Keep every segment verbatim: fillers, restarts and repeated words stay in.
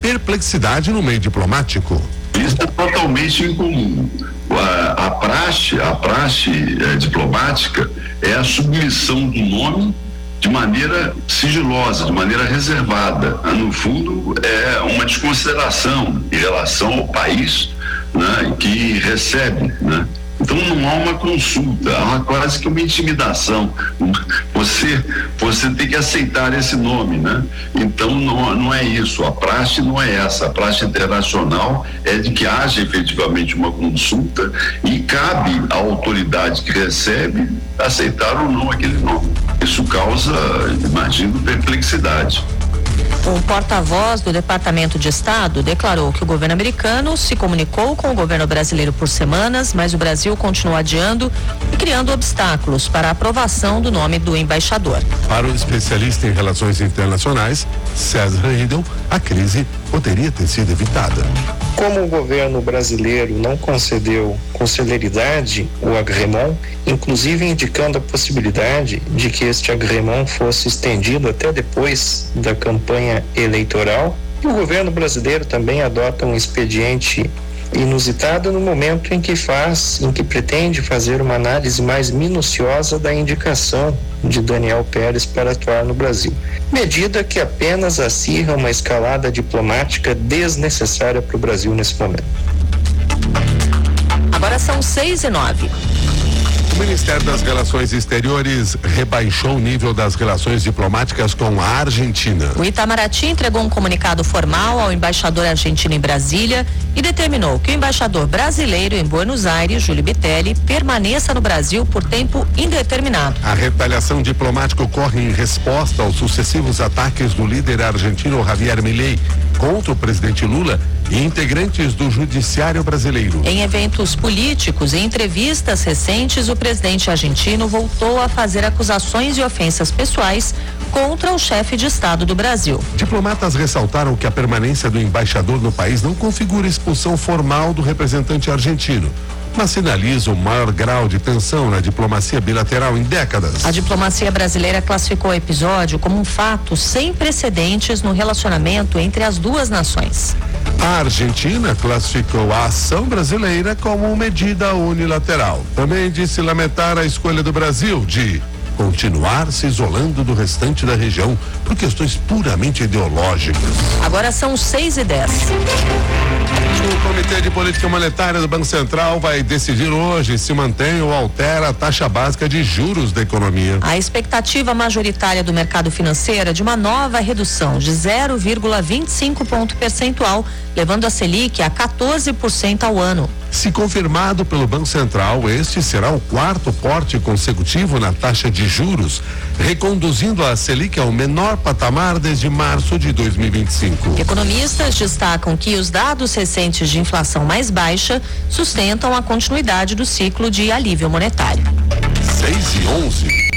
perplexidade no meio diplomático. Isso é totalmente incomum. A, a praxe, a praxe é, diplomática é a submissão do nome de maneira sigilosa, de maneira reservada. No fundo, é uma desconsideração em relação ao país, né, que recebe, né? Então não há uma consulta, há uma, quase que uma intimidação. Você, você tem que aceitar esse nome, né? Então não, não é isso, a praxe não é essa, a praxe internacional é de que haja efetivamente uma consulta e cabe à autoridade que recebe aceitar ou não aquele nome. Isso causa, imagino, perplexidade. O porta-voz do Departamento de Estado declarou que o governo americano se comunicou com o governo brasileiro por semanas, mas o Brasil continua adiando e criando obstáculos para a aprovação do nome do embaixador. Para o especialista em relações internacionais, César Riedel, a crise poderia ter sido evitada. Como o governo brasileiro não concedeu com celeridade o agrément, inclusive indicando a possibilidade de que este agrément fosse estendido até depois da campanha eleitoral, o governo brasileiro também adota um expediente inusitado no momento em que faz, em que pretende fazer uma análise mais minuciosa da indicação de Daniel Pérez para atuar no Brasil. Medida que apenas acirra uma escalada diplomática desnecessária para o Brasil nesse momento. Agora são seis e nove. O Ministério das Relações Exteriores rebaixou o nível das relações diplomáticas com a Argentina. O Itamaraty entregou um comunicado formal ao embaixador argentino em Brasília e determinou que o embaixador brasileiro em Buenos Aires, Júlio Bitelli, permaneça no Brasil por tempo indeterminado. A retaliação diplomática ocorre em resposta aos sucessivos ataques do líder argentino Javier Milei contra o presidente Lula e integrantes do judiciário brasileiro. Em eventos políticos e entrevistas recentes, o presidente argentino voltou a fazer acusações e ofensas pessoais contra o chefe de Estado do Brasil. Diplomatas ressaltaram que a permanência do embaixador no país não configura expulsão formal do representante argentino, mas sinaliza o maior grau de tensão na diplomacia bilateral em décadas. A diplomacia brasileira classificou o episódio como um fato sem precedentes no relacionamento entre as duas nações. A Argentina classificou a ação brasileira como medida unilateral. Também disse lamentar a escolha do Brasil de continuar se isolando do restante da região por questões puramente ideológicas. Agora são seis e dez. O Comitê de Política Monetária do Banco Central vai decidir hoje se mantém ou altera a taxa básica de juros da economia. A expectativa majoritária do mercado financeiro é de uma nova redução de zero vírgula vinte e cinco ponto percentual, levando a Selic a quatorze por cento ao ano. Se confirmado pelo Banco Central, este será o quarto corte consecutivo na taxa de juros, reconduzindo a Selic ao menor patamar desde março de dois mil e vinte e cinco. Economistas destacam que os dados recentes de inflação mais baixa sustentam a continuidade do ciclo de alívio monetário. seis e onze.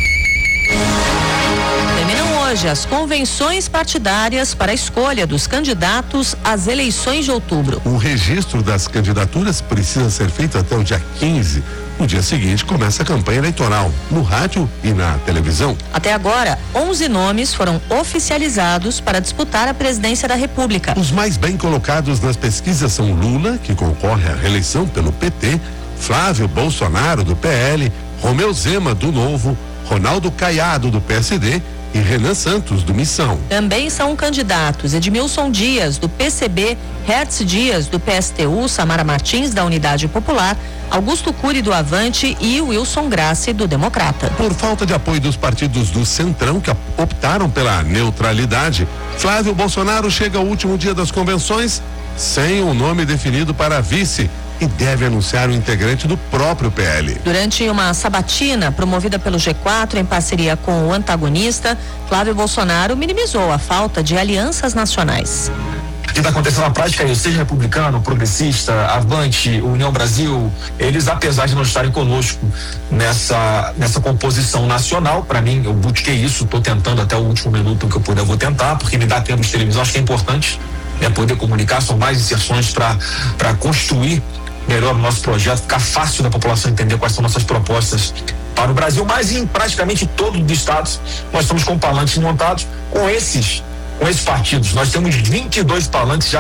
Terminam hoje as convenções partidárias para a escolha dos candidatos às eleições de outubro. O registro das candidaturas precisa ser feito até o dia quinze. No dia seguinte começa a campanha eleitoral, no rádio e na televisão. Até agora, onze nomes foram oficializados para disputar a presidência da República. Os mais bem colocados nas pesquisas são Lula, que concorre à reeleição pelo P T, Flávio Bolsonaro, do P L, Romeu Zema, do Novo, Ronaldo Caiado, do P S D e Renan Santos, do Missão. Também são candidatos Edmilson Dias, do P C B, Hertz Dias, do P S T U, Samara Martins, da Unidade Popular, Augusto Cury, do Avante e Wilson Grassi, do Democrata. Por falta de apoio dos partidos do Centrão, que optaram pela neutralidade, Flávio Bolsonaro chega ao último dia das convenções sem um nome definido para vice e deve anunciar o integrante do próprio P L. Durante uma sabatina promovida pelo G quatro em parceria com o antagonista, Flávio Bolsonaro minimizou a falta de alianças nacionais. O que está acontecendo na prática é isso, seja republicano, progressista, Avante, União Brasil, eles, apesar de não estarem conosco nessa, nessa composição nacional, para mim, eu busquei isso, estou tentando até o último minuto que eu puder, eu vou tentar, porque me dá tempo de televisão, acho que é importante, né, poder comunicar, são mais inserções para para construir melhor o nosso projeto, ficar fácil da população entender quais são nossas propostas para o Brasil, mas em praticamente todos os estados nós estamos com palantes montados com esses, com esses partidos. Nós temos vinte e dois palantes já